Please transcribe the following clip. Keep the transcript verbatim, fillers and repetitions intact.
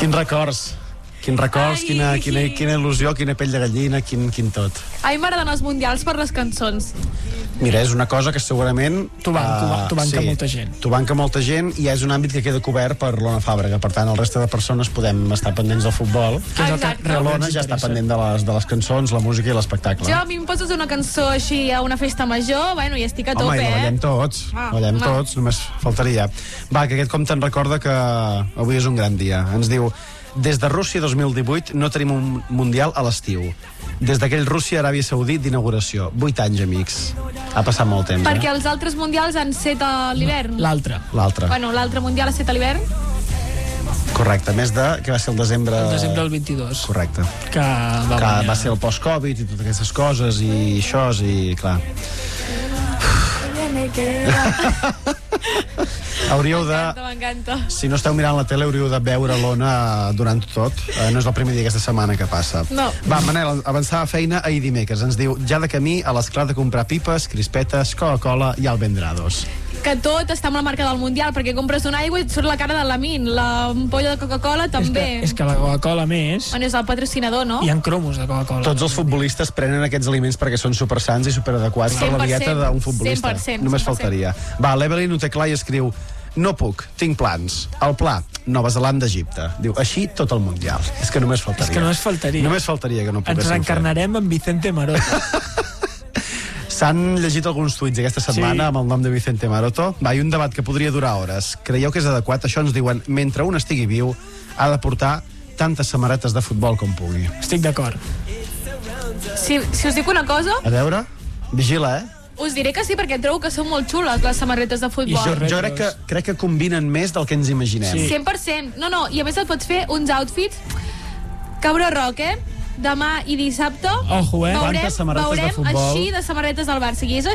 Quins records. Quins records, Ai. quina, quina, quina il·lusió, quina pell de gallina, quin, quin tot. A mi m'agraden els mundials per les cançons. Mira, és una cosa que segurament... T'ho ban- t'ho ban- t'ho banca sí, molta gent. T'ho banca molta gent i és un àmbit que queda cobert per l'Ona Fàbrega. Per tant, el reste de persones podem estar pendents del futbol. Que és el que Exacte. realment L'Ona ens ja està interessa. pendent de les, de les cançons, la música i l'espectacle. Jo, a mi em poses una cançó així a una festa major, bueno, i estic a Home, tope, i la ballem eh? tots, Ah, la ballem home. tots, només faltaria. Va, que aquest compte ens recorda que avui és un gran dia. Ens diu, des de Rússia dos mil divuit no tenim un mundial a l'estiu. Des d'aquell Rússia-Aràbia Saudí d'inauguració. Vuit anys, amics. Ha passat molt temps, Perquè eh? els altres mundials han set a l'hivern. L'altre. L'altre. Bueno, l'altre mundial ha set a l'hivern. Correcte, més de... que va ser el desembre... El desembre del vint-i-dos. Correcte. Que va, Que guanyar. va ser el post-Covid i totes aquestes coses i això, i clar... Hauríeu de... M'encanta, m'encanta. Si no esteu mirant la tele, hauríeu de veure l'Ona durant tot. Eh, no és el primer dia aquesta setmana que passa. No. Va, Manel, avançava feina ahir dimecres. Ens diu, ja de camí a l'esclat de comprar pipes, crispetes, Coca-Cola i albendrados. Que tot està amb la marca del mundial, perquè compres una aigua i et surt la cara de l'Amin. L'ampolla de Coca-Cola És que, també. és que la Coca-Cola, a més, Bueno, és el patrocinador, no? hi ha cromos de Coca-Cola. Tots els futbolistes prenen aquests aliments perquè són supersans i superadequats per la cent per cent, dieta d'un futbolista. cent per cent, Només cent per cent. faltaria. Va, l'Evelyn ho té clar i escriu, no puc, tinc plans. El pla, Nova Zelanda, Egipte. Diu, així tot el Mundial. És que només faltaria. És que només faltaria. Només faltaria que no Ens poguéssim fer. reencarnarem amb Vicente Maroto. S'han llegit alguns tuits aquesta setmana Sí. amb el nom de Vicente Maroto. Va, hi ha un debat que podria durar hores. Creieu que és adequat? Això ens diuen, mentre un estigui viu, ha de portar tantes samarretes de futbol com pugui. Estic d'acord. Si, si us dic una cosa, A veure, vigila, eh? us diré que sí, perquè trobo que són molt xules les samarretes de I futbol. jo, retros. jo crec, que, crec que combinen més del que ens imaginem. Sí. cent per cent. No, no, i a més et pots fer uns outfits cabra rock, eh? Demà i dissabte Ojo, eh? veurem, Quantes samarretes de veurem futbol. així de samarretes del Barça. I és